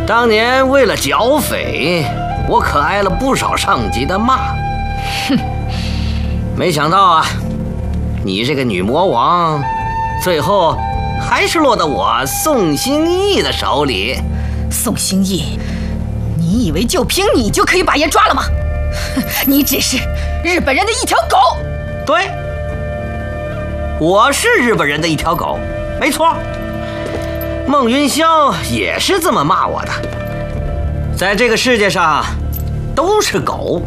当年为了剿匪，我可挨了不少上级的骂。 哼， 没想到啊，你这个女魔王，最后还是落到我宋兴义的手里。 宋兴义，你以为就凭你就可以把爷抓了吗？你只是日本人的一条狗。 对，我是日本人的一条狗，没错。孟云霄也是这么骂我的。在这个世界上，都是狗。